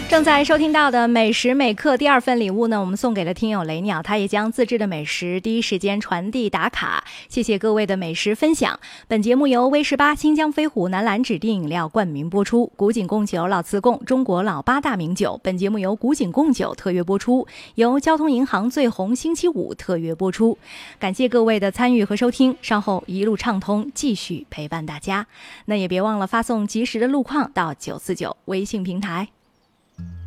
正在收听到的美食美课第二份礼物呢，我们送给了听友雷鸟，他也将自制的美食第一时间传递打卡，谢谢各位的美食分享。本节目由威士8、清江飞虎、南蓝指定饮料冠名播出，古井贡酒、老瓷贡中国老8大名酒。本节目由古井贡酒特约播出，由交通银行最红星期五特约播出。感谢各位的参与和收听，稍后一路畅通继续陪伴大家。那也别忘了发送及时的路况到949微信平台。